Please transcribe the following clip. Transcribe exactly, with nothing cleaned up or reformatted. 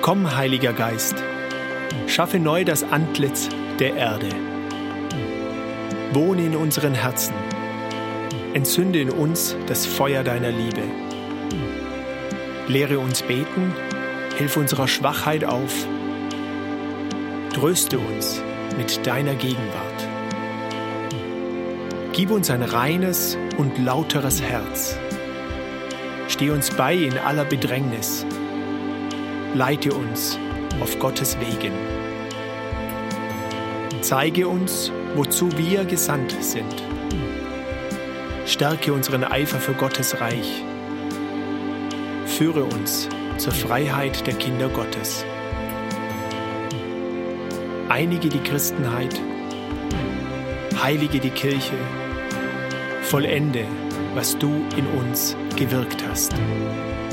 Komm, Heiliger Geist, schaffe neu das Antlitz der Erde. Wohne in unseren Herzen, entzünde in uns das Feuer deiner Liebe. Lehre uns beten, hilf unserer Schwachheit auf, tröste uns mit deiner Gegenwart. Gib uns ein reines und lauteres Herz. Steh uns bei in aller Bedrängnis. Leite uns auf Gottes Wegen. Zeige uns, wozu wir gesandt sind. Stärke unseren Eifer für Gottes Reich. Führe uns zur Freiheit der Kinder Gottes. Einige die Christenheit, heilige die Kirche, vollende, was du in uns gewirkt hast.